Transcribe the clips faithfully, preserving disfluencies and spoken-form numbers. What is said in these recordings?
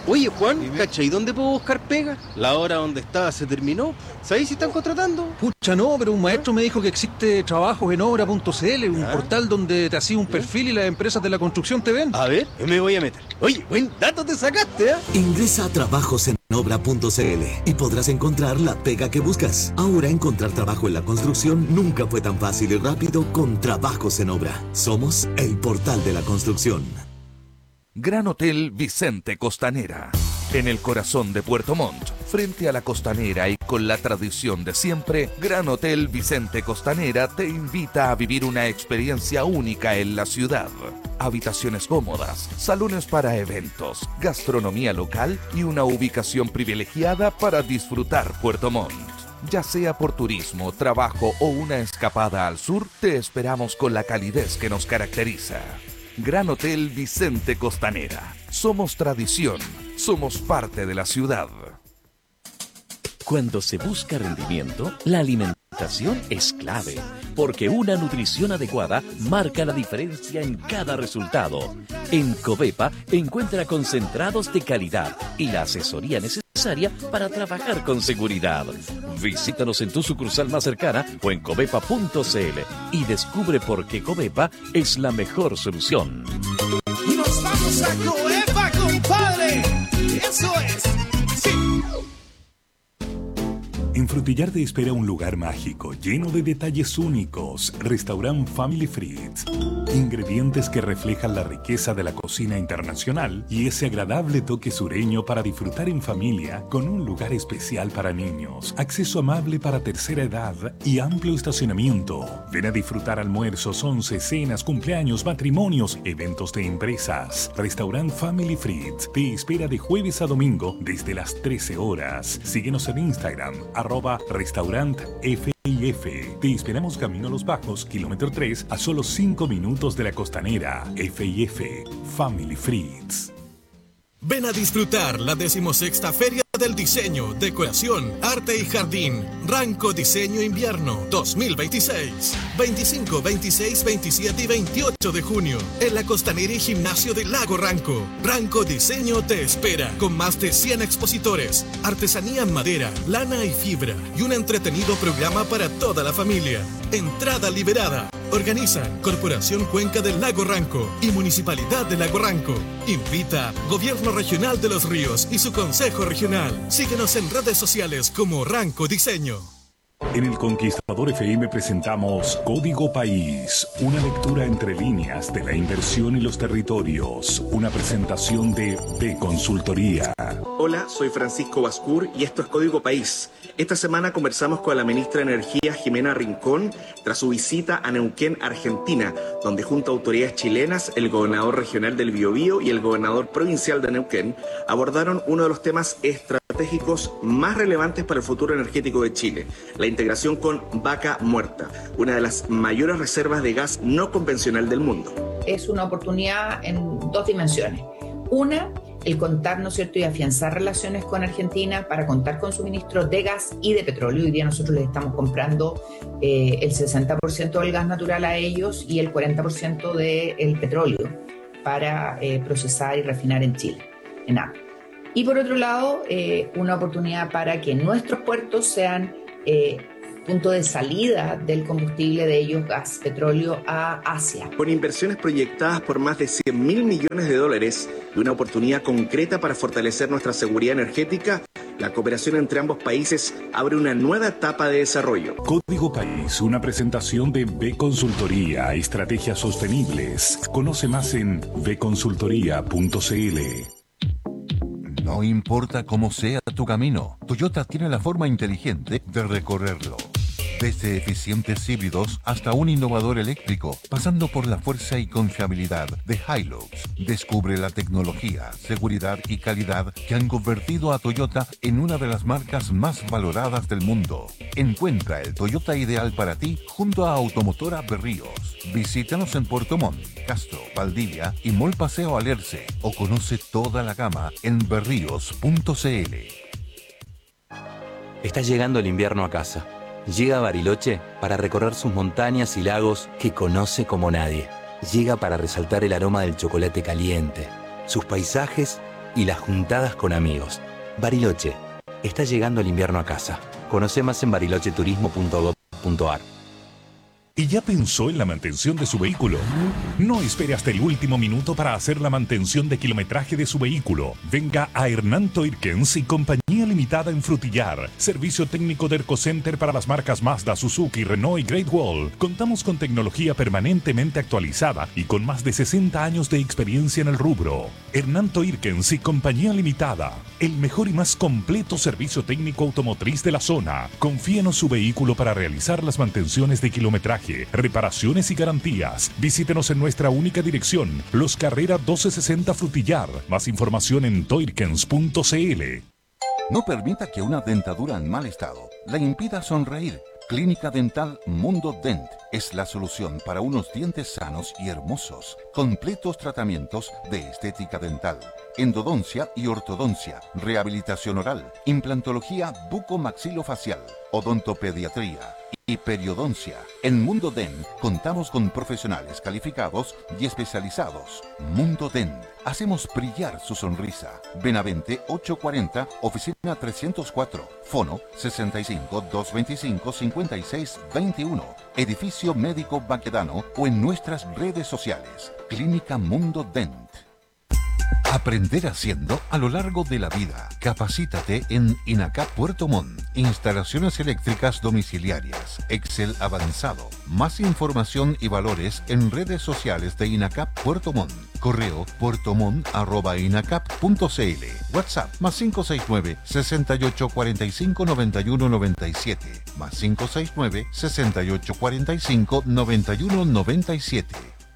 Oye, Juan, ¿cachai? ¿Y dónde puedo buscar pega? La hora donde estaba se terminó. ¿Sabéis si están contratando? Pucha, no, pero un maestro me dijo que existe trabajos en obra punto c l, un ¿Ah? portal donde te hacía un perfil y las empresas de la construcción te ven. A ver, me voy a meter. Oye, buen dato te sacaste, ¿eh? Ingresa a trabajos en obra punto c l y podrás encontrar la pega que buscas. Ahora encontrar trabajo en la construcción nunca fue tan fácil y rápido con Trabajos en Obra. Somos el portal de la construcción. Gran Hotel Vicente Costanera. En el corazón de Puerto Montt, frente a la costanera y con la tradición de siempre, Gran Hotel Vicente Costanera te invita a vivir una experiencia única en la ciudad. Habitaciones cómodas, salones para eventos, gastronomía local y una ubicación privilegiada para disfrutar Puerto Montt. Ya sea por turismo, trabajo o una escapada al sur, te esperamos con la calidez que nos caracteriza. Gran Hotel Vicente Costanera. Somos tradición, somos parte de la ciudad. Cuando se busca rendimiento, la alimentación es clave, porque una nutrición adecuada marca la diferencia en cada resultado. En Covepa encuentra concentrados de calidad y la asesoría necesaria para trabajar con seguridad. Visítanos en tu sucursal más cercana o en covepa punto c l y descubre por qué Covepa es la mejor solución. ¡Nos vamos a Covepa, compadre! ¡Eso es! ¡Sí! En Frutillar te espera un lugar mágico, lleno de detalles únicos. Restaurant Family Frites. Ingredientes que reflejan la riqueza de la cocina internacional y ese agradable toque sureño para disfrutar en familia con un lugar especial para niños, acceso amable para tercera edad y amplio estacionamiento. Ven a disfrutar almuerzos, once, cenas, cumpleaños, matrimonios, eventos de empresas. Restaurant Family Frites te espera de jueves a domingo desde las trece horas. Síguenos en Instagram, arroba restaurant F I F. Te esperamos camino a Los Bajos, kilómetro tres, a solo cinco minutos de la costanera. F I F, Family Frites. Ven a disfrutar la decimosexta Feria del Diseño, Decoración, Arte y Jardín, Ranco Diseño Invierno dos mil veintiséis, veinticinco, veintiséis, veintisiete y veintiocho de junio, en la Costanera y Gimnasio del Lago Ranco. Ranco Diseño te espera, con más de cien expositores, artesanía en madera, lana y fibra, y un entretenido programa para toda la familia. Entrada liberada. Organiza Corporación Cuenca del Lago Ranco y Municipalidad de Lago Ranco. Invita Gobierno Regional de Los Ríos y su Consejo Regional. Síguenos en redes sociales como Ranco Diseño. En El Conquistador F M presentamos Código País, una lectura entre líneas de la inversión y los territorios, una presentación de B Consultoría. Hola, soy Francisco Bascur y esto es Código País. Esta semana conversamos con la ministra de Energía, Jimena Rincón, tras su visita a Neuquén, Argentina, donde junto a autoridades chilenas, el gobernador regional del Biobío y el gobernador provincial de Neuquén abordaron uno de los temas estratégicos más relevantes para el futuro energético de Chile, la integración con Vaca Muerta, una de las mayores reservas de gas no convencional del mundo. Es una oportunidad en dos dimensiones. Una, el contar, ¿no es cierto?, y afianzar relaciones con Argentina para contar con suministros de gas y de petróleo. Hoy día nosotros les estamos comprando eh, el sesenta por ciento del gas natural a ellos y el cuarenta por ciento del petróleo para eh, procesar y refinar en Chile, en agua. Y por otro lado, eh, una oportunidad para que nuestros puertos sean eh, punto de salida del combustible de ellos, gas, petróleo, a Asia. Con inversiones proyectadas por más de cien mil millones de dólares y una oportunidad concreta para fortalecer nuestra seguridad energética, la cooperación entre ambos países abre una nueva etapa de desarrollo. Código País, una presentación de B Consultoría, estrategias sostenibles. Conoce más en b consultoría punto c l. No importa cómo sea tu camino, Toyota tiene la forma inteligente de recorrerlo. Desde eficientes híbridos hasta un innovador eléctrico, pasando por la fuerza y confiabilidad de Hilux. Descubre la tecnología, seguridad y calidad que han convertido a Toyota en una de las marcas más valoradas del mundo. Encuentra el Toyota ideal para ti junto a Automotora Berríos. Visítanos en Puerto Montt, Castro, Valdivia y Mall Paseo Alerce o conoce toda la gama en berríos punto c l. Está llegando el invierno a casa. Llega a Bariloche para recorrer sus montañas y lagos que conoce como nadie. Llega para resaltar el aroma del chocolate caliente, sus paisajes y las juntadas con amigos. Bariloche. Está llegando el invierno a casa. Conoce más en bariloche turismo punto gob punto ar. ¿Y ya pensó en la mantención de su vehículo? No espere hasta el último minuto para hacer la mantención de kilometraje de su vehículo. Venga a Hernán Toirkens y Compañía Limitada en Frutillar. Servicio técnico de Ercocenter para las marcas Mazda, Suzuki, Renault y Great Wall. Contamos con tecnología permanentemente actualizada y con más de sesenta años de experiencia en el rubro. Hernán Toirkens y Compañía Limitada. El mejor y más completo servicio técnico automotriz de la zona. Confíenos su vehículo para realizar las mantenciones de kilometraje, reparaciones y garantías. Visítenos en nuestra única dirección, Los Carrera doce sesenta Frutillar. Más información en toirkens punto cl. No permita que una dentadura en mal estado la impida sonreír. Clínica Dental Mundo Dent es la solución para unos dientes sanos y hermosos. Completos tratamientos de estética dental, endodoncia y ortodoncia, rehabilitación oral, implantología bucomaxilofacial, odontopediatría y periodoncia. En Mundo Dent contamos con profesionales calificados y especializados. Mundo Dent. Hacemos brillar su sonrisa. Benavente ochocientos cuarenta, oficina trescientos cuatro. Fono sesenta y cinco, doscientos veinticinco, cincuenta y seis veintiuno. Edificio Médico Baquedano o en nuestras redes sociales. Clínica Mundo Dent. Aprender haciendo a lo largo de la vida. Capacítate en INACAP Puerto Montt. Instalaciones eléctricas domiciliarias. Excel avanzado. Más información y valores en redes sociales de INACAP Puerto Montt. Correo puertomont arroba inacap punto cl. WhatsApp más cinco seis nueve, sesenta y ocho cuarenta y cinco, noventa y uno noventa y siete. Más cinco seis nueve, sesenta y ocho cuarenta y cinco, noventa y uno noventa y siete.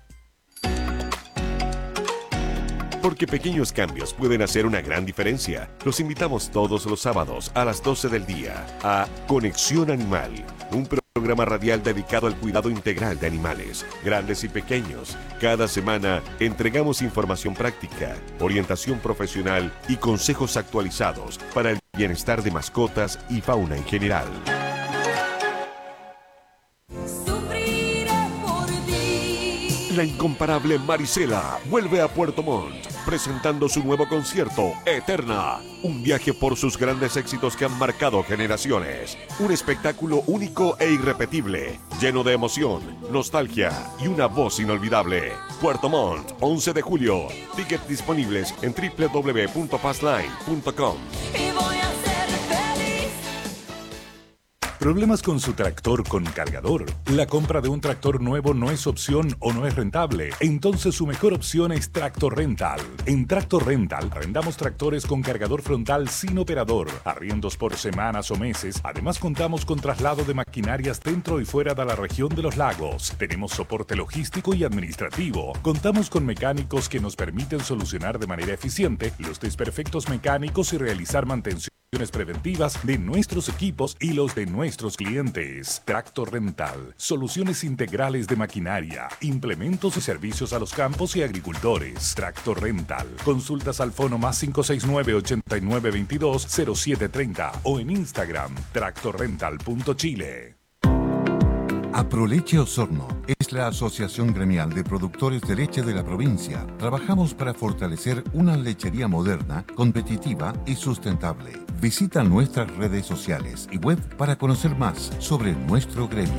Porque pequeños cambios pueden hacer una gran diferencia. Los invitamos todos los sábados a las doce del día a Conexión Animal, un programa radial dedicado al cuidado integral de animales, grandes y pequeños. Cada semana entregamos información práctica, orientación profesional y consejos actualizados para el bienestar de mascotas y fauna en general. La incomparable Marisela vuelve a Puerto Montt, presentando su nuevo concierto, Eterna. Un viaje por sus grandes éxitos que han marcado generaciones. Un espectáculo único e irrepetible, lleno de emoción, nostalgia y una voz inolvidable. Puerto Montt, once de julio. Tickets disponibles en doble u doble u doble u punto fastline punto com. ¿Problemas con su tractor con cargador? ¿La compra de un tractor nuevo no es opción o no es rentable? Entonces su mejor opción es Tractor Rental. En Tractor Rental arrendamos tractores con cargador frontal sin operador, arriendos por semanas o meses. Además contamos con traslado de maquinarias dentro y fuera de la región de los lagos. Tenemos soporte logístico y administrativo. Contamos con mecánicos que nos permiten solucionar de manera eficiente los desperfectos mecánicos y realizar mantención preventivas de nuestros equipos y los de nuestros clientes. Tractor Rental, soluciones integrales de maquinaria, implementos y servicios a los campos y agricultores. Tractor Rental, consultas al fono más cinco seis nueve, ochenta y nueve veintidós, cero siete treinta o en Instagram, tractor rental punto chile. Aproleche Osorno es la asociación gremial de productores de leche de la provincia. Trabajamos para fortalecer una lechería moderna, competitiva y sustentable. Visita nuestras redes sociales y web para conocer más sobre nuestro gremio.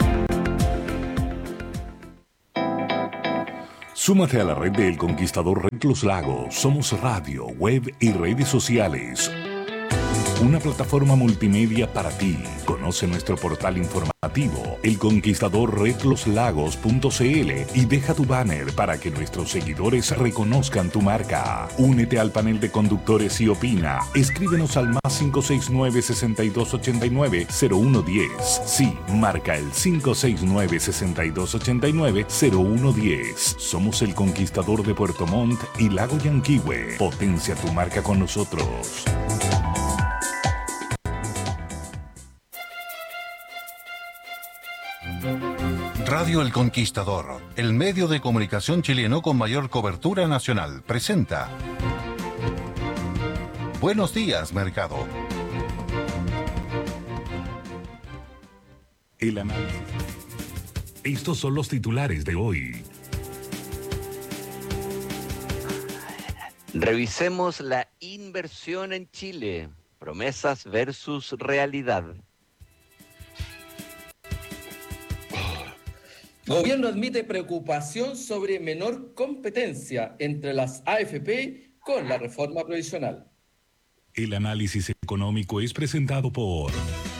Súmate a la red de El Conquistador Red Los Lagos. Somos radio, web y redes sociales. Una plataforma multimedia para ti. Conoce nuestro portal informativo, el conquistador red los lagos punto cl y deja tu banner para que nuestros seguidores reconozcan tu marca. Únete al panel de conductores y opina. Escríbenos al más cinco seis nueve, sesenta y dos ochenta y nueve, cero uno diez. Sí, marca el cinco seis nueve, sesenta y dos ochenta y nueve, cero uno diez. Somos el Conquistador de Puerto Montt y Lago Yanquihue. Potencia tu marca con nosotros. Radio El Conquistador, el medio de comunicación chileno con mayor cobertura nacional, presenta Buenos días, mercado. El análisis. Estos son los titulares de hoy. Revisemos la inversión en Chile. Promesas versus realidad. Gobierno admite preocupación sobre menor competencia entre las A F P con la reforma provisional. El análisis económico es presentado por...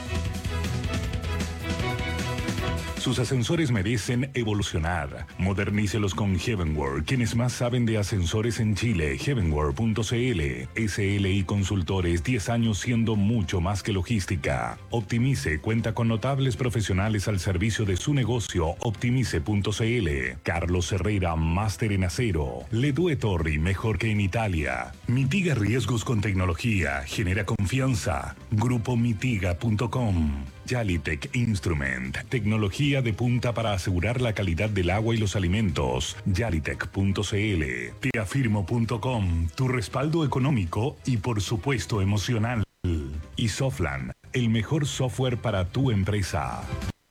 Sus ascensores merecen evolucionar. Modernícelos con Heavenworld, quienes más saben de ascensores en Chile. heavenworld punto c l. S L I Consultores, diez años siendo mucho más que logística. Optimice cuenta con notables profesionales al servicio de su negocio. optimice punto c l. Carlos Herrera, máster en acero. Ledue Torri, mejor que en Italia. Mitiga riesgos con tecnología. Genera confianza. grupo mitiga punto com. Yalitech Instrument, tecnología de punta para asegurar la calidad del agua y los alimentos. Yalitech punto c l. Teafirmo punto com, tu respaldo económico y por supuesto emocional. Y Softland, el mejor software para tu empresa.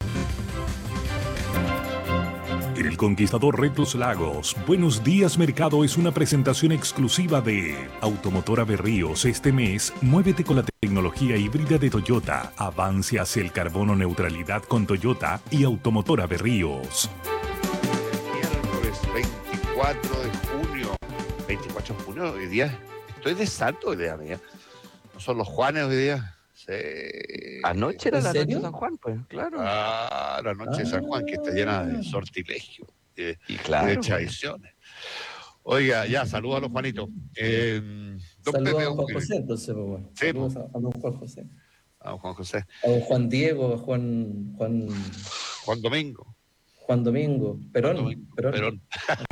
En el Conquistador Retos Lagos, Buenos Días Mercado es una presentación exclusiva de Automotora Berríos. Este mes, muévete con la tecnología híbrida de Toyota. Avance hacia el carbono neutralidad con Toyota y Automotora Berríos. Miércoles veinticuatro de junio. veinticuatro de junio, hoy día. Estoy de santo hoy día, amiga. No son los Juanes hoy día. Sí. Anoche era la noche de San Juan, pues, claro. Ah, la noche ah. de San Juan, que está llena de sortilegio y de, y claro, de tradiciones. Oiga, ya, saludos a los Juanitos. Eh, saludos a Juan José, entonces, bueno. Sí, saludos a, a don Juan José. A don Juan José. A don Juan Diego, a Juan, Juan... Juan Domingo. Juan Domingo. Perón. Juan Domingo. Perón. Perón.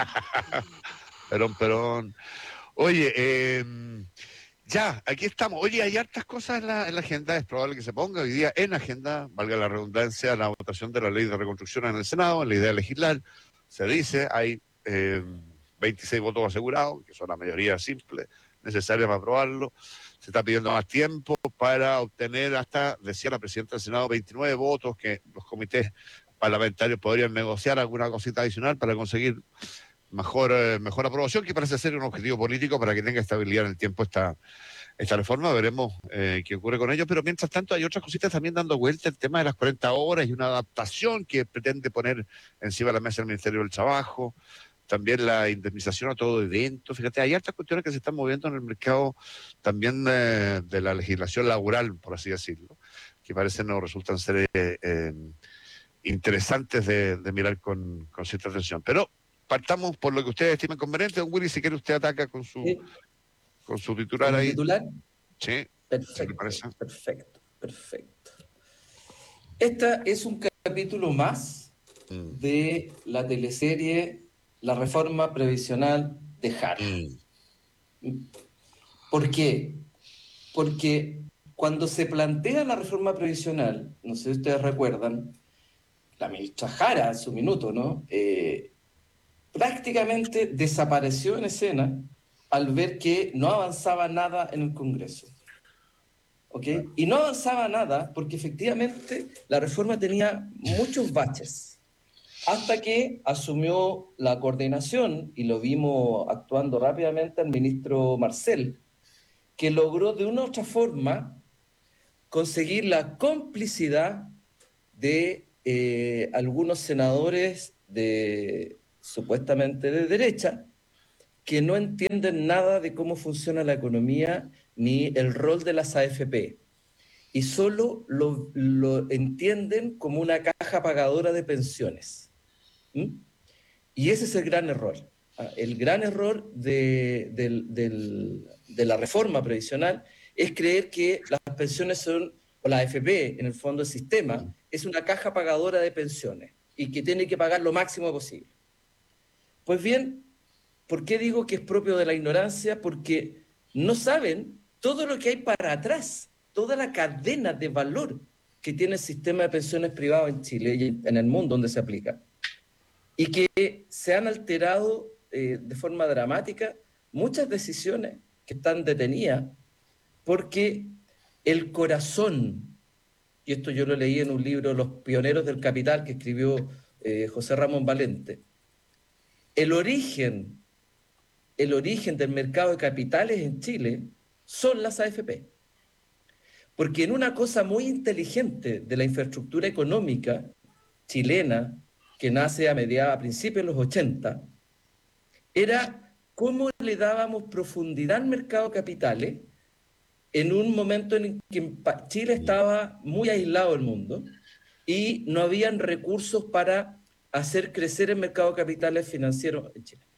Perón, Perón. Oye, eh... ya, aquí estamos. Oye, hay hartas cosas en la, en la agenda, es probable que se ponga hoy día en agenda, valga la redundancia, la votación de la ley de reconstrucción en el Senado, en la idea de legislar. Se dice, hay eh, veintiséis votos asegurados, que son la mayoría simple, necesaria para aprobarlo. Se está pidiendo más tiempo para obtener hasta, decía la presidenta del Senado, veintinueve votos, que los comités parlamentarios podrían negociar alguna cosita adicional para conseguir mejor, eh, mejor aprobación, que parece ser un objetivo político para que tenga estabilidad en el tiempo esta, esta reforma. Veremos eh, qué ocurre con ello, pero mientras tanto hay otras cositas también dando vuelta, el tema de las cuarenta horas y una adaptación que pretende poner encima de la mesa el Ministerio del Trabajo, también la indemnización a todo evento. Fíjate, hay hartas cuestiones que se están moviendo en el mercado también eh, de la legislación laboral, por así decirlo, que parecen no resultan ser eh, eh, interesantes de, de mirar con, con cierta atención. Pero partamos por lo que ustedes estiman conveniente. Don Willy, si quiere usted ataca con su, sí. con su titular ahí. ¿Titular? Sí. Perfecto, perfecto, perfecto. Esta es un capítulo más mm. de la teleserie La Reforma Previsional de Jara. Mm. ¿Por qué? Porque cuando se plantea la reforma previsional, no sé si ustedes recuerdan, la ministra Jara en su minuto, ¿no? Eh, prácticamente desapareció en escena al ver que no avanzaba nada en el Congreso. ¿Ok? Y no avanzaba nada porque efectivamente la reforma tenía muchos baches. Hasta que asumió la coordinación, y lo vimos actuando rápidamente al ministro Marcel, que logró de una u otra forma conseguir la complicidad de eh, algunos senadores de... supuestamente de derecha, que no entienden nada de cómo funciona la economía ni el rol de las A F P, y solo lo, lo entienden como una caja pagadora de pensiones. ¿Mm? Y ese es el gran error. El gran error de, de, de, de la reforma previsional es creer que las pensiones son, o la A F P, en el fondo del sistema, es una caja pagadora de pensiones y que tiene que pagar lo máximo posible. Pues bien, ¿por qué digo que es propio de la ignorancia? Porque no saben todo lo que hay para atrás, toda la cadena de valor que tiene el sistema de pensiones privado en Chile y en el mundo donde se aplica. Y que se han alterado eh, de forma dramática muchas decisiones que están detenidas porque el corazón, y esto yo lo leí en un libro, Los Pioneros del Capital, que escribió eh, José Ramón Valente, el origen el origen del mercado de capitales en Chile son las A F P. Porque en una cosa muy inteligente de la infraestructura económica chilena, que nace a mediados, a principios de los ochenta, era cómo le dábamos profundidad al mercado de capitales en un momento en que Chile estaba muy aislado del mundo y no habían recursos para hacer crecer el mercado de capitales financieros en Chile.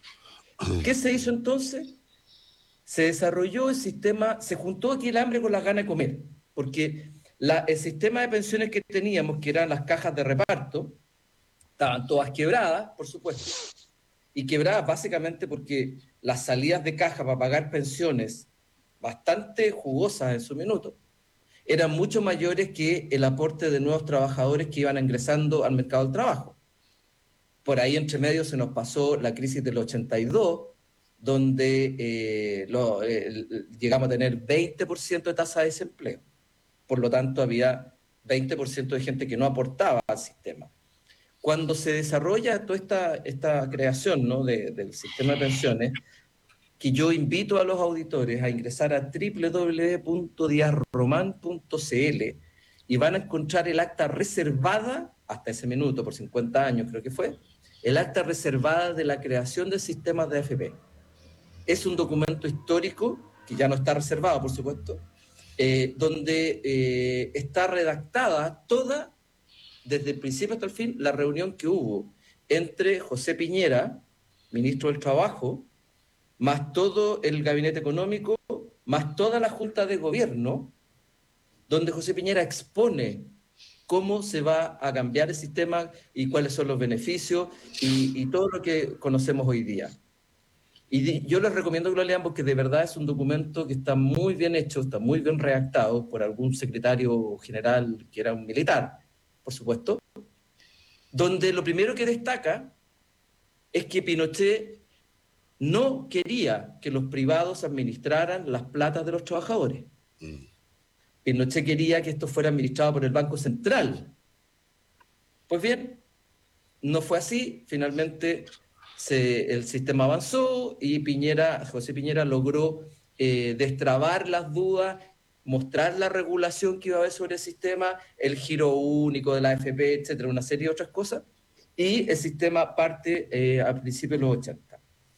¿Qué se hizo entonces? Se desarrolló el sistema, se juntó aquí el hambre con las ganas de comer, porque la, el sistema de pensiones que teníamos, que eran las cajas de reparto, estaban todas quebradas, por supuesto, y quebradas básicamente porque las salidas de caja para pagar pensiones bastante jugosas en su minuto, eran mucho mayores que el aporte de nuevos trabajadores que iban ingresando al mercado del trabajo. Por ahí entre medio se nos pasó la crisis del ochenta y dos, donde eh, lo, eh, llegamos a tener veinte por ciento de tasa de desempleo. Por lo tanto, había veinte por ciento de gente que no aportaba al sistema. Cuando se desarrolla toda esta, esta creación, ¿no?, de, del sistema de pensiones, que yo invito a los auditores a ingresar a doble u doble u doble u punto díaz román punto c l y van a encontrar el acta reservada, hasta ese minuto, por cincuenta años creo que fue, el acta reservada de la creación del sistema de A F P. Es un documento histórico, que ya no está reservado, por supuesto, eh, donde eh, está redactada toda, desde el principio hasta el fin, la reunión que hubo entre José Piñera, ministro del Trabajo, más todo el gabinete económico, más toda la Junta de Gobierno, donde José Piñera expone cómo se va a cambiar el sistema y cuáles son los beneficios y, y todo lo que conocemos hoy día. Y di, yo les recomiendo que lo lean porque de verdad es un documento que está muy bien hecho, está muy bien redactado por algún secretario general que era un militar, por supuesto, donde lo primero que destaca es que Pinochet no quería que los privados administraran las platas de los trabajadores. Mm. Pinochet quería que esto fuera administrado por el Banco Central. Pues bien, no fue así. Finalmente se, el sistema avanzó y Piñera, José Piñera logró eh, destrabar las dudas, mostrar la regulación que iba a haber sobre el sistema, el giro único de la A F P, etcétera, una serie de otras cosas, y el sistema parte eh, a principios de los ochenta.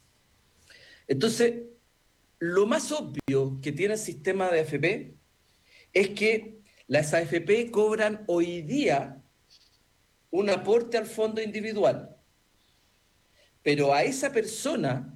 Entonces, lo más obvio que tiene el sistema de A F P es que las A F P cobran hoy día un aporte al fondo individual, pero a esa persona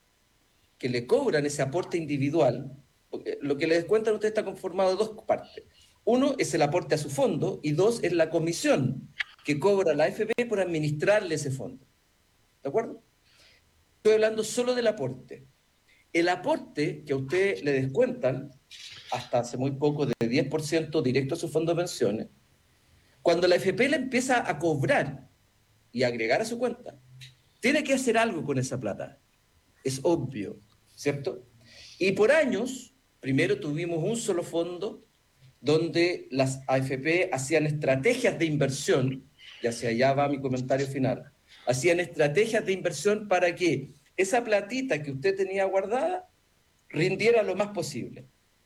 que le cobran ese aporte individual, lo que les cuentan a ustedes está conformado de dos partes. Uno es el aporte a su fondo y dos es la comisión que cobra la A F P por administrarle ese fondo. ¿De acuerdo? Estoy hablando solo del aporte. El aporte que a usted le descuentan, hasta hace muy poco, de diez por ciento directo a su fondo de pensiones, cuando la A F P le empieza a cobrar y agregar a su cuenta, tiene que hacer algo con esa plata. Es obvio, ¿cierto? Y por años, primero tuvimos un solo fondo donde las A F P hacían estrategias de inversión, y hacia allá va mi comentario final, hacían estrategias de inversión para que esa platita que usted tenía guardada rindiera lo más posible.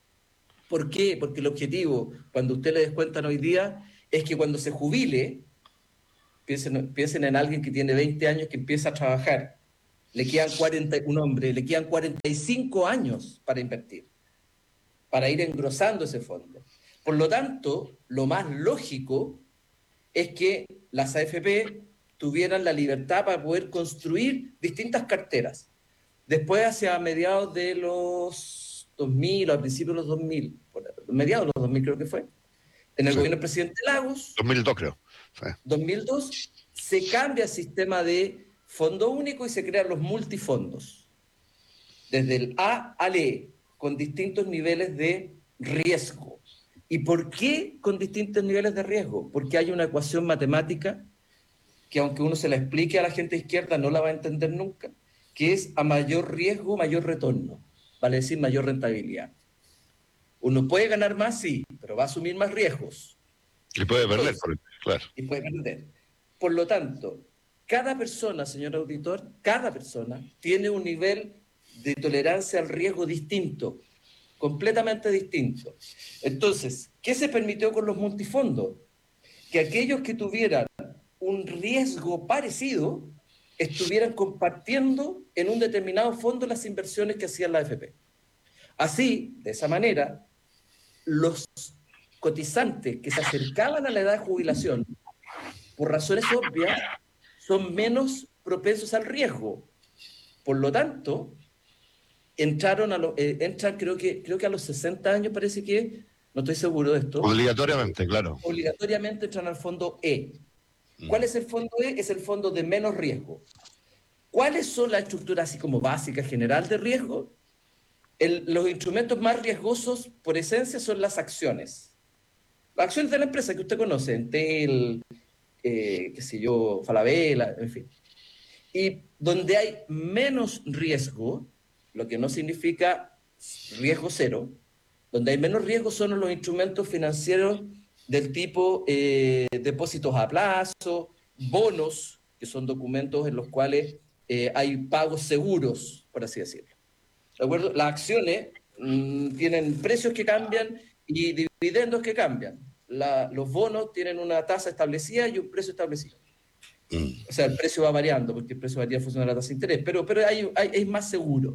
¿Por qué? Porque el objetivo, cuando usted le descuentan hoy día, es que cuando se jubile, piensen, piensen en alguien que tiene veinte años que empieza a trabajar, le quedan cuarenta, un hombre, le quedan cuarenta y cinco años para invertir, para ir engrosando ese fondo. Por lo tanto, lo más lógico es que las A F P tuvieran la libertad para poder construir distintas carteras. Después, hacia mediados de los dos mil, o a principios de los dos mil, mediados de los dos mil creo que fue, en el sí. gobierno del presidente Lagos, dos mil dos creo. Sí. dos mil dos, se cambia el sistema de fondo único y se crean los multifondos, desde el A al E, con distintos niveles de riesgo. ¿Y por qué con distintos niveles de riesgo? Porque hay una ecuación matemática que aunque uno se la explique a la gente izquierda no la va a entender nunca, que es a mayor riesgo, mayor retorno, vale decir mayor rentabilidad. Uno puede ganar más, sí, pero va a asumir más riesgos. Y puede perder, Entonces, claro. Y puede perder. Por lo tanto, cada persona, señor auditor, cada persona tiene un nivel de tolerancia al riesgo distinto, completamente distinto. Entonces, ¿qué se permitió con los multifondos? Que aquellos que tuvieran un riesgo parecido estuvieran compartiendo en un determinado fondo las inversiones que hacían la A F P. Así, de esa manera, los cotizantes que se acercaban a la edad de jubilación, por razones obvias, son menos propensos al riesgo. Por lo tanto, entraron a lo, eh, entran creo que, creo que a los sesenta años, parece que, no estoy seguro de esto. Obligatoriamente, claro. Obligatoriamente entran al fondo E. ¿Cuál es el fondo E? Es el fondo de menos riesgo. ¿Cuáles son las estructuras así como básicas, general de riesgo? El, los instrumentos más riesgosos, por esencia, son las acciones. Las acciones de la empresa que usted conoce, Entel, eh, qué sé yo, Falabella, en fin. Y donde hay menos riesgo, lo que no significa riesgo cero, donde hay menos riesgo son los instrumentos financieros del tipo eh, depósitos a plazo, bonos, que son documentos en los cuales eh, hay pagos seguros, por así decirlo. ¿De acuerdo? Las acciones mmm, tienen precios que cambian y dividendos que cambian. La, los bonos tienen una tasa establecida y un precio establecido. Mm. O sea, el precio va variando, porque el precio varía en función de la tasa de interés, pero, pero hay, hay, es más seguro.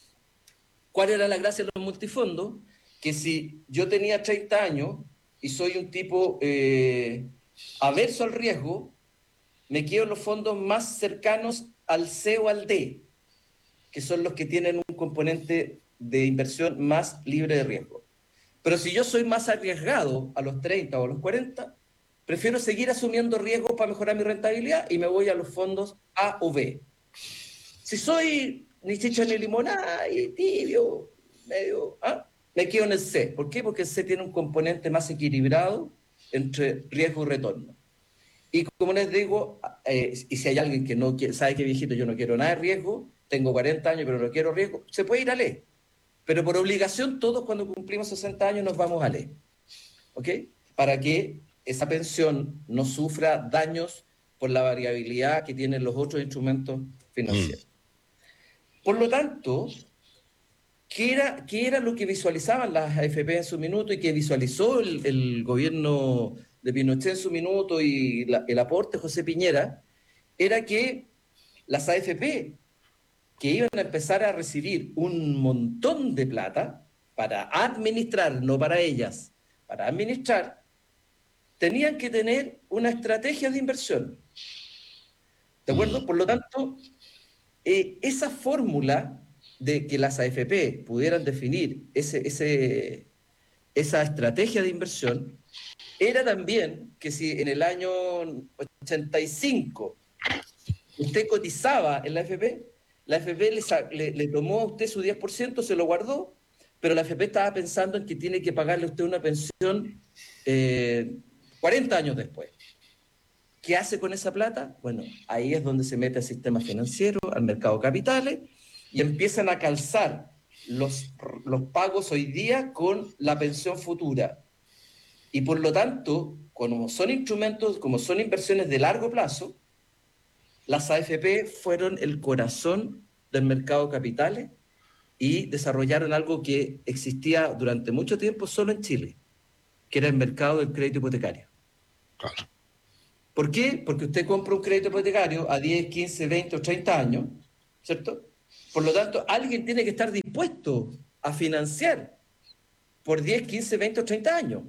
¿Cuál era la gracia de los multifondos? Que si yo tenía treinta años y soy un tipo eh, averso al riesgo, me quedo en los fondos más cercanos al C o al D, que son los que tienen un componente de inversión más libre de riesgo. Pero si yo soy más arriesgado a los treinta o a los cuarenta, prefiero seguir asumiendo riesgos para mejorar mi rentabilidad y me voy a los fondos A o B. Si soy ni chicha ni limonada y tibio, medio... ¿ah? Me quedo en el C. ¿Por qué? Porque el C tiene un componente más equilibrado entre riesgo y retorno. Y como les digo, eh, y si hay alguien que no quiere, sabe que viejito, yo no quiero nada de riesgo, tengo cuarenta años pero no quiero riesgo, se puede ir a L E. Pero por obligación todos cuando cumplimos sesenta años nos vamos a L E. ¿Ok? Para que esa pensión no sufra daños por la variabilidad que tienen los otros instrumentos financieros. Mm. Por lo tanto... ¿Qué era, ¿Qué era lo que visualizaban las A F P en su minuto y que visualizó el, el gobierno de Pinochet en su minuto y la, el aporte de José Piñera? Era que las A F P, que iban a empezar a recibir un montón de plata para administrar, no para ellas, para administrar, tenían que tener una estrategia de inversión. ¿De acuerdo? Por lo tanto, eh, esa fórmula de que las A F P pudieran definir ese, ese, esa estrategia de inversión, era también que si en el año ochenta y cinco usted cotizaba en la A F P, la A F P le, le, le tomó a usted su diez por ciento, se lo guardó, pero la A F P estaba pensando en que tiene que pagarle a usted una pensión eh, cuarenta años después. ¿Qué hace con esa plata? Bueno, ahí es donde se mete al sistema financiero, al mercado de capitales, y empiezan a calzar los, los pagos hoy día con la pensión futura. Y por lo tanto, como son instrumentos, como son inversiones de largo plazo, las A F P fueron el corazón del mercado de capitales y desarrollaron algo que existía durante mucho tiempo solo en Chile, que era el mercado del crédito hipotecario. Claro. ¿Por qué? Porque usted compra un crédito hipotecario a diez, quince, veinte o treinta años, ¿cierto? Por lo tanto, alguien tiene que estar dispuesto a financiar por diez, quince, veinte o treinta años.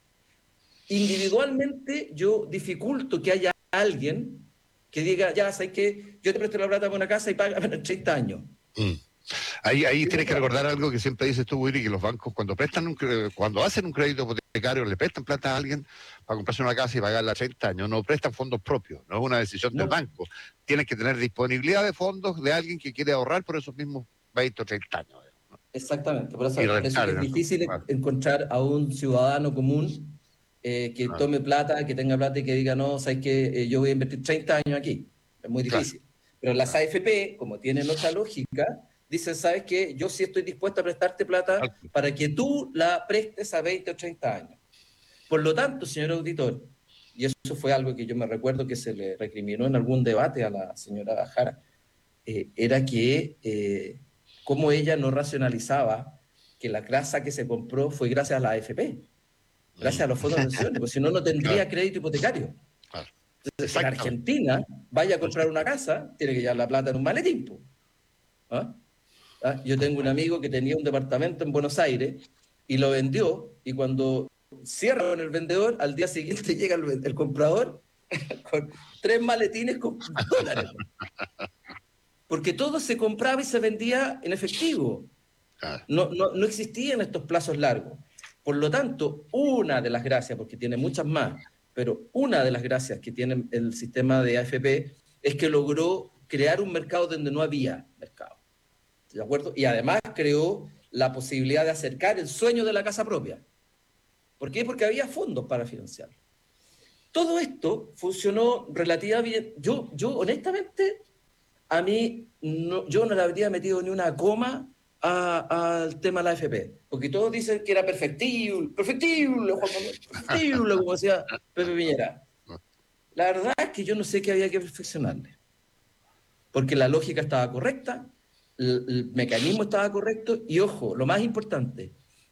Individualmente, yo dificulto que haya alguien que diga, ya, ¿sabes qué? Yo te presto la plata para una casa y paga en treinta años. Mm. Ahí, ahí tienes que recordar algo que siempre dices tú, Willy, que los bancos cuando prestan un, cuando hacen un crédito hipotecario, le prestan plata a alguien para comprarse una casa y pagarla a treinta años, no prestan fondos propios, no es una decisión no. del banco. Tienes que tener disponibilidad de fondos de alguien que quiere ahorrar por esos mismos veinte o treinta años. ¿no? Exactamente, por eso, por eso es difícil claro. encontrar a un ciudadano común eh, que claro. tome plata, que tenga plata y que diga, no, sabes que eh, yo voy a invertir treinta años aquí. Es muy difícil. Claro. Pero las A F P, como tienen otra lógica, dicen, ¿sabes qué? Yo sí estoy dispuesto a prestarte plata para que tú la prestes a veinte o treinta años. Por lo tanto, señor auditor, y eso fue algo que yo me recuerdo que se le recriminó en algún debate a la señora Jara, eh, era que eh, cómo ella no racionalizaba que la casa que se compró fue gracias a la A F P, gracias a los fondos de pensiones, porque si no, no tendría claro. crédito hipotecario. Claro. Entonces, en Argentina, vaya a comprar una casa, tiene que llevar la plata en un maletín. ¿Ah? ¿Ah? Yo tengo un amigo que tenía un departamento en Buenos Aires y lo vendió, y cuando cierra con el vendedor, al día siguiente llega el, el comprador con tres maletines con dólares. Porque todo se compraba y se vendía en efectivo. No, no, no existían estos plazos largos. Por lo tanto, una de las gracias, porque tiene muchas más, pero una de las gracias que tiene el sistema de A F P es que logró crear un mercado donde no había mercado. ¿De acuerdo? Y además creó la posibilidad de acercar el sueño de la casa propia. ¿Por qué? Porque había fondos para financiarlo. Todo esto funcionó relativamente bien. Yo, yo honestamente, a mí, no, yo no le habría metido ni una coma al tema de la A F P, porque todos dicen que era perfectible, perfectible, Juan Manuel, perfectible, como decía Pepe Piñera. La verdad es que yo no sé qué había que perfeccionarle, porque la lógica estaba correcta, el, el mecanismo estaba correcto, y ojo, lo más importante,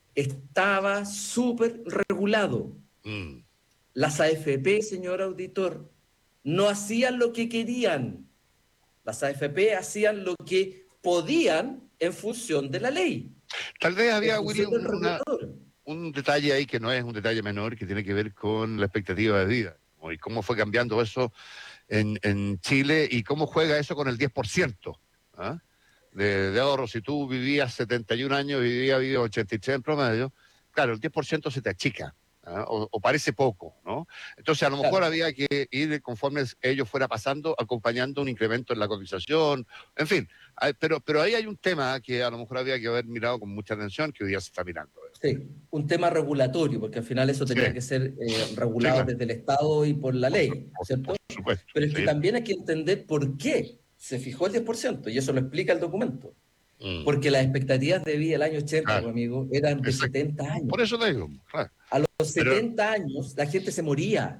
estaba súper regulado. Mm. Las A F P, señor auditor, no hacían lo que querían. Las A F P hacían lo que podían en función de la ley. Tal vez había, Willy, una, un detalle ahí que no es un detalle menor, que tiene que ver con la expectativa de vida, y cómo fue cambiando eso en, en Chile, y cómo juega eso con el diez por ciento ¿ah? de, de ahorro. Si tú vivías setenta y un años y vivías, vivías ochenta y tres en promedio, claro, el diez por ciento se te achica. ¿Ah? O, o parece poco, ¿no? Entonces a lo mejor claro. había que ir conforme ellos fuera pasando, acompañando un incremento en la cotización, en fin, hay, pero, pero ahí hay un tema que a lo mejor había que haber mirado con mucha atención, que hoy día se está mirando. Sí, un tema regulatorio, porque al final eso tenía sí. que ser eh, regulado sí, claro. desde el Estado y por la ley, ¿cierto? Por supuesto. Pero es sí. que también hay que entender por qué se fijó el diez por ciento, y eso lo explica el documento. Mm. Porque las expectativas de vida el año ochenta, claro. amigo, eran de Exacto. setenta años. Por eso te digo, claro. A los setenta Pero... años la gente se moría.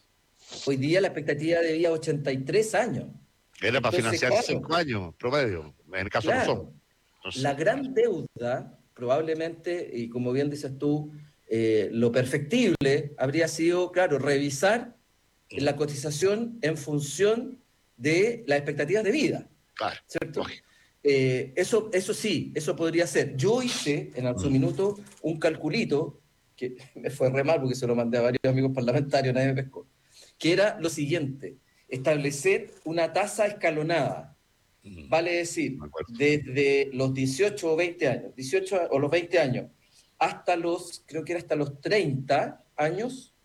Hoy día la expectativa de vida es ochenta y tres años. Era para Entonces, financiar cinco claro, años promedio, en el caso claro, no son. Entonces... La gran deuda, probablemente, y como bien dices tú, eh, lo perfectible habría sido, claro, revisar mm. la cotización en función de las expectativas de vida. Claro. ¿Cierto? Okay. Eh, eso, eso sí, eso podría ser. Yo hice en su minuto un calculito, que me fue re mal porque se lo mandé a varios amigos parlamentarios, nadie me pescó, que era lo siguiente: establecer una tasa escalonada, mm. vale decir, desde los dieciocho o veinte años, dieciocho o los veinte años, hasta los, creo que era hasta los treinta años,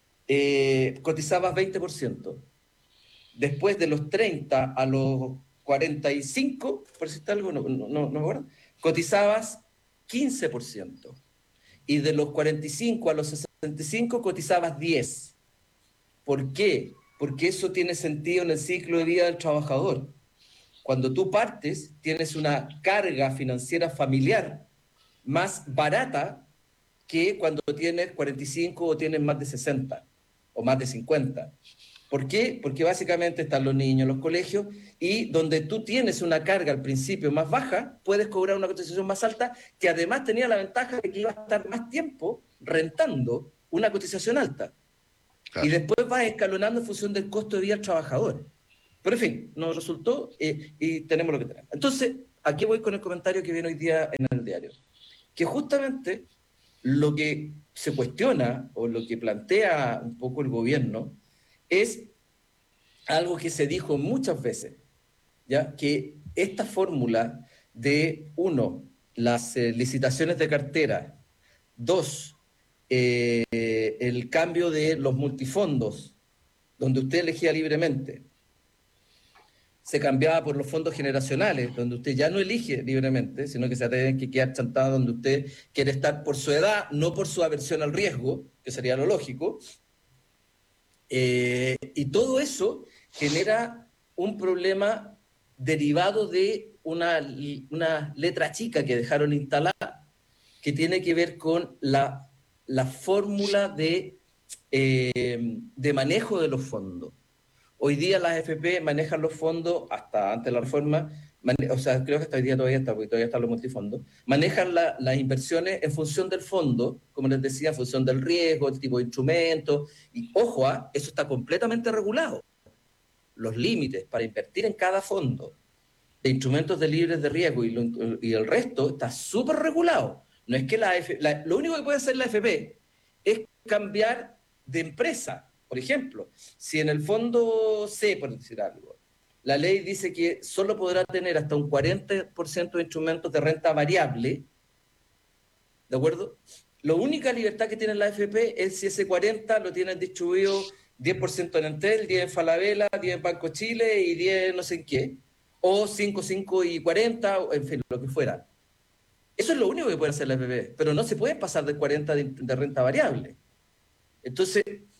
eh, cotizabas veinte por ciento. Después de los treinta a los cuarenta y cinco, por decirte algo, no, no, no me acuerdo, cotizabas quince por ciento. Y de los cuarenta y cinco a los sesenta y cinco cotizabas diez. ¿Por qué? Porque eso tiene sentido en el ciclo de vida del trabajador. Cuando tú partes, tienes una carga financiera familiar más barata que cuando tienes cuarenta y cinco o tienes más de sesenta o más de cincuenta. ¿Por qué? Porque básicamente están los niños, los colegios, y donde tú tienes una carga al principio más baja, puedes cobrar una cotización más alta, que además tenía la ventaja de que iba a estar más tiempo rentando una cotización alta. Claro. Y después vas escalonando en función del costo de vida del trabajador. Pero en fin, nos resultó eh, y tenemos lo que tenemos. Entonces, aquí voy con el comentario que viene hoy día en el diario. Que justamente lo que se cuestiona, o lo que plantea un poco el gobierno, es algo que se dijo muchas veces, ¿ya? Que esta fórmula de, uno, las eh, licitaciones de cartera, dos, eh, el cambio de los multifondos, donde usted elegía libremente, se cambiaba por los fondos generacionales, donde usted ya no elige libremente, sino que se tiene que quedar chantado donde usted quiere estar por su edad, no por su aversión al riesgo, que sería lo lógico. Eh, y todo eso genera un problema derivado de una, una letra chica que dejaron instalada, que tiene que ver con la, la fórmula de, eh, de manejo de los fondos. Hoy día las A F P manejan los fondos, hasta antes de la reforma, mane- o sea, creo que hasta hoy día todavía está, porque todavía están los multifondos, manejan la- las inversiones en función del fondo, como les decía, en función del riesgo, el tipo de instrumento, y ojo, ¿ah? Eso está completamente regulado. Los límites para invertir en cada fondo de instrumentos de libres de riesgo y, lo, y el resto está súper regulado. No es que la, F, la lo único que puede hacer la F P es cambiar de empresa. Por ejemplo, si en el fondo C, por decir algo, la ley dice que solo podrá tener hasta un cuarenta por ciento de instrumentos de renta variable, ¿de acuerdo? La única libertad que tiene la F P es si ese cuarenta lo tienen distribuido diez por ciento en Entel, diez en Falabella, diez en Banco Chile y diez no sé en qué, o cinco, cinco y cuarenta, en fin, lo que fuera. Eso es lo único que puede hacer la F P, pero no se puede pasar de cuarenta de, de renta variable. Entonces,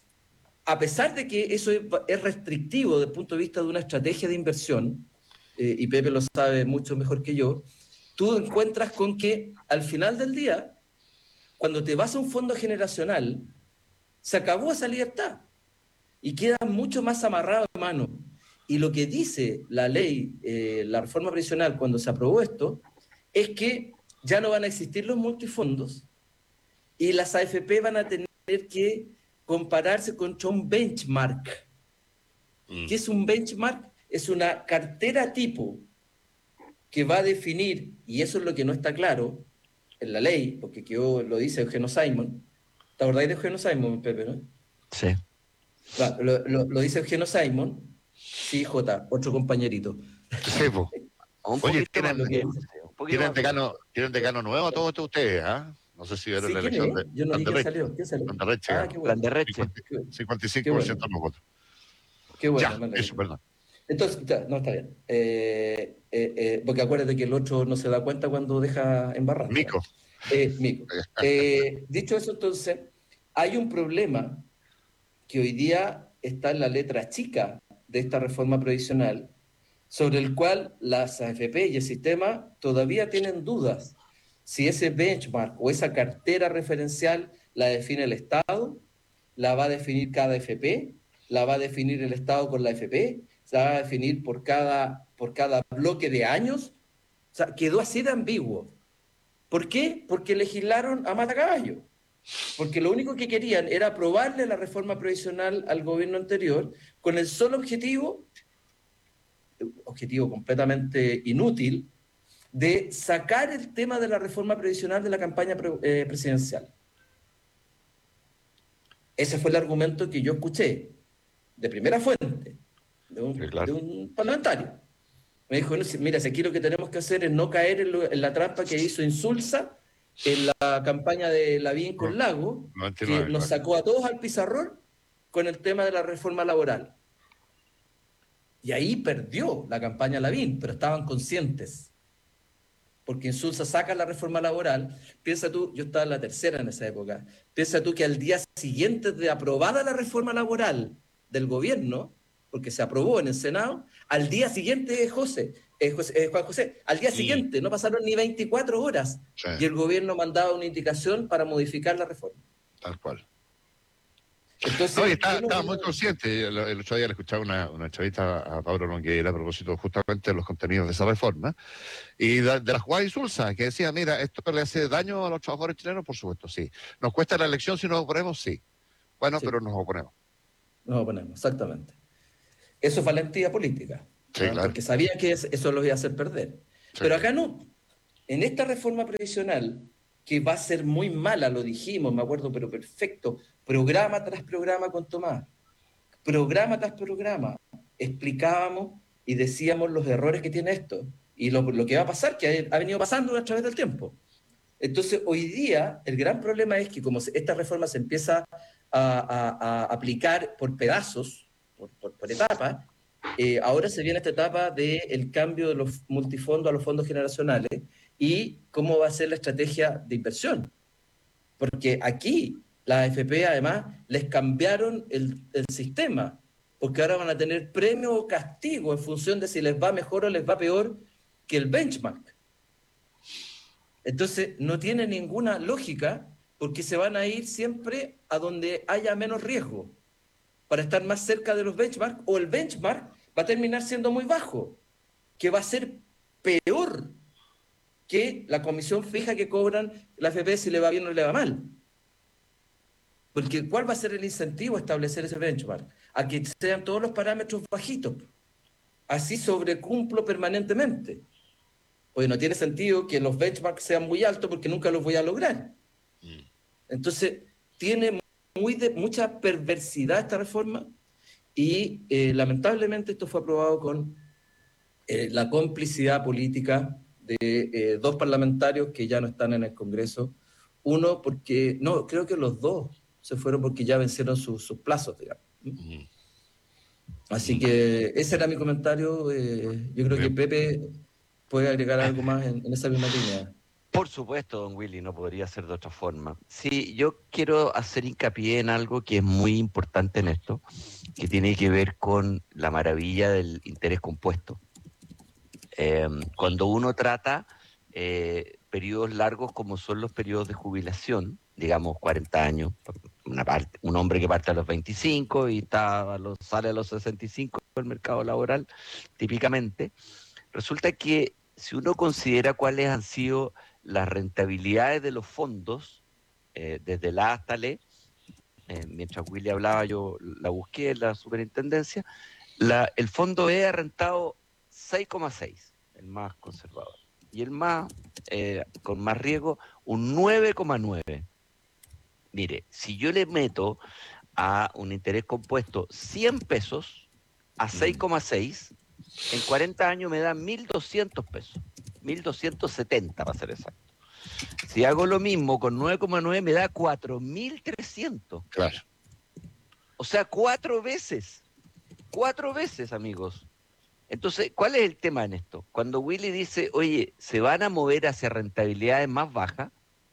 a pesar de que eso es, es restrictivo desde el punto de vista de una estrategia de inversión, eh, y Pepe lo sabe mucho mejor que yo, tú encuentras con que al final del día, cuando te vas a un fondo generacional, se acabó esa libertad y queda mucho más amarrado de mano. Y lo que dice la ley, eh, la reforma previsional, cuando se aprobó esto, es que ya no van a existir los multifondos y las A F P van a tener que compararse contra un benchmark. Mm. ¿Qué es un benchmark? Es una cartera tipo que va a definir, y eso es lo que no está claro en la ley, porque quedó, lo dice Eugenio Simon. ¿Te acordáis de Eugenio Simon, Pepe, no? Sí. Claro, lo, lo, lo dice Eugenio Simon. Sí, J, otro compañerito. Sí, po. Oye, ¿tienen, ¿tienen, decano, ¿tienen decano nuevo todos ustedes? ¿ah? ¿eh? No sé si vieron sí, la elección es? de... Yo no vi que salió. ¿Qué salió? Landerreche. Ah, qué bueno. cincuenta y cinco por ciento de los votos. Qué bueno. Ya, eso, perdón. Entonces, no, está bien. Eh, eh, eh, porque acuérdate que el otro no se da cuenta cuando deja embarrar. Mico. Eh, Mico. Eh, dicho eso, entonces, hay un problema que hoy día está en la letra chica de esta reforma previsional, sobre el cual las A F P y el sistema todavía tienen dudas. Si ese benchmark o esa cartera referencial la define el Estado, la va a definir cada A F P, la va a definir el Estado con la A F P, se va a definir por cada, por cada bloque de años. O sea, quedó así de ambiguo. ¿Por qué? Porque legislaron a matacaballo. Porque lo único que querían era aprobarle la reforma previsional al gobierno anterior con el solo objetivo, objetivo completamente inútil, de sacar el tema de la reforma previsional de la campaña pre, eh, presidencial. Ese fue el argumento que yo escuché de primera fuente, de un, sí, claro. de un parlamentario. Me dijo, mira, si aquí lo que tenemos que hacer es no caer en, lo, en la trampa que hizo Insulza en la campaña de Lavín con no, Lago, no que nos claro. sacó a todos al pizarrón con el tema de la reforma laboral. Y ahí perdió la campaña Lavín, pero estaban conscientes. Porque Insulza saca la reforma laboral, piensa tú, yo estaba en la tercera en esa época, piensa tú que al día siguiente de aprobada la reforma laboral del gobierno, porque se aprobó en el Senado, al día siguiente, José, eh, José eh, Juan José, al día sí. siguiente, no pasaron ni veinticuatro horas, sí. y el gobierno mandaba una indicación para modificar la reforma. Tal cual. Entonces, no, estaba, estaba muy consciente. El, el otro día le escuchaba una, una chavita a Pablo Longueira a propósito justamente de los contenidos de esa reforma y de, de la jugada Insulza, que decía, mira, ¿esto le hace daño a los trabajadores chilenos? Por supuesto, sí. ¿Nos cuesta la elección si nos oponemos? Sí. Bueno, sí. pero nos oponemos. Nos oponemos, exactamente. Eso es valentía política, sí, claro. porque sabía que eso los iba a hacer perder. Sí. Pero acá no. En esta reforma previsional, que va a ser muy mala, lo dijimos, me acuerdo, pero perfecto, programa tras programa con Tomás, programa tras programa, explicábamos y decíamos los errores que tiene esto y lo, lo que va a pasar, que ha, ha venido pasando a través del tiempo. Entonces, hoy día, el gran problema es que como esta reforma se empieza a, a, a aplicar por pedazos, por, por, por etapas, eh, ahora se viene esta etapa del cambio de los multifondos a los fondos generacionales y cómo va a ser la estrategia de inversión. Porque aquí la A F P además les cambiaron el, el sistema, porque ahora van a tener premio o castigo en función de si les va mejor o les va peor que el benchmark. Entonces no tiene ninguna lógica porque se van a ir siempre a donde haya menos riesgo para estar más cerca de los benchmarks, o el benchmark va a terminar siendo muy bajo, que va a ser peor que la comisión fija que cobran la A F P si le va bien o le va mal. Porque ¿cuál va a ser el incentivo a establecer ese benchmark? A que sean todos los parámetros bajitos. Así sobrecumplo permanentemente. Oye, no tiene sentido que los benchmarks sean muy altos porque nunca los voy a lograr. Entonces, tiene muy de, mucha perversidad esta reforma y eh, lamentablemente esto fue aprobado con eh, la complicidad política de eh, dos parlamentarios que ya no están en el Congreso. Uno porque, no, creo que los dos se fueron porque ya vencieron sus, sus plazos, digamos. Uh-huh. Así que ese era mi comentario. Eh, yo creo Bien. que Pepe puede agregar algo más en, en esa misma línea. Por supuesto, don Willy, no podría ser de otra forma. Sí, yo quiero hacer hincapié en algo que es muy importante en esto, que tiene que ver con la maravilla del interés compuesto. Eh, cuando uno trata eh, periodos largos como son los periodos de jubilación, digamos cuarenta años, una parte, un hombre que parte a los veinticinco y está a los, sale a los sesenta y cinco del mercado laboral, típicamente, resulta que si uno considera cuáles han sido las rentabilidades de los fondos, eh, desde la A hasta la E, eh, mientras Willy hablaba yo la busqué en la superintendencia, la, el fondo E ha rentado seis coma seis, el más conservador, y el más, eh, con más riesgo, un nueve coma nueve. Mire, si yo le meto a un interés compuesto cien pesos a seis coma seis, en cuarenta años me da mil doscientos pesos, mil doscientos setenta para ser exacto. Si hago lo mismo con nueve coma nueve me da cuatro mil trescientos. Claro. O sea, cuatro veces, cuatro veces, amigos. Entonces, ¿cuál es el tema en esto? Cuando Willy dice, oye, se van a mover hacia rentabilidades más bajas,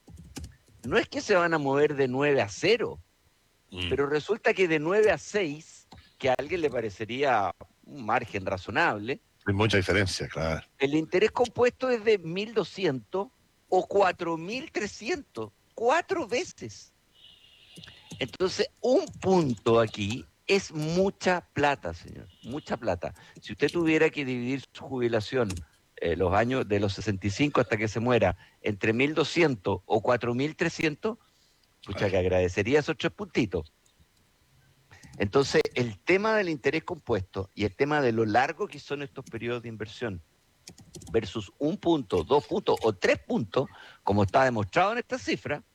no es que se van a mover de nueve a cero, mm. pero resulta que de nueve a seis, que a alguien le parecería un margen razonable. Hay mucha diferencia, claro. El interés compuesto es de mil doscientos o cuatro mil trescientos, cuatro veces. Entonces, un punto aquí es mucha plata, señor, mucha plata. Si usted tuviera que dividir su jubilación, eh, los años de los sesenta y cinco hasta que se muera, entre mil doscientos o cuatro mil trescientos, pucha, que agradecería esos tres puntitos. Entonces, el tema del interés compuesto y el tema de lo largo que son estos periodos de inversión versus un punto, dos puntos o tres puntos, como está demostrado en esta cifra,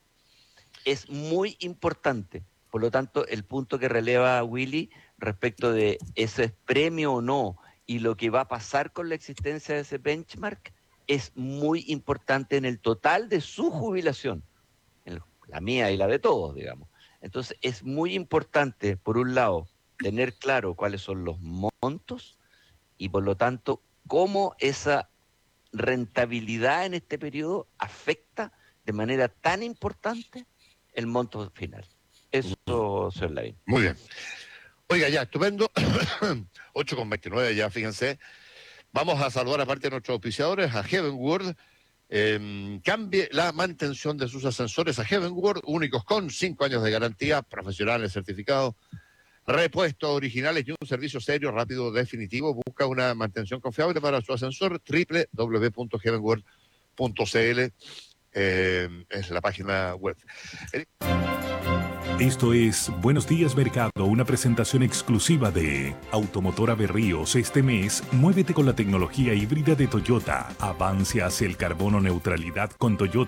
es muy importante. Por lo tanto, el punto que releva Willy respecto de ese premio o no y lo que va a pasar con la existencia de ese benchmark es muy importante en el total de su jubilación, en la mía y la de todos, digamos. Entonces, es muy importante, por un lado, tener claro cuáles son los montos y, por lo tanto, cómo esa rentabilidad en este periodo afecta de manera tan importante el monto final. Eso, señor Lavín. Muy bien. Oiga, ya, estupendo. ocho con veintinueve ya, fíjense. Vamos a saludar, aparte de nuestros auspiciadores, a Heavenward. Eh, cambie la mantención de sus ascensores a Heavenward, únicos con cinco años de garantía, profesionales certificados, repuestos originales y un servicio serio, rápido, definitivo. Busca una mantención confiable para su ascensor. doble u doble u doble u punto heavenward punto c l eh, es la página web. Esto es Buenos Días Mercado, una presentación exclusiva de Automotora Berríos. Este mes, muévete con la tecnología híbrida de Toyota. Avance hacia el carbono neutralidad con Toyota.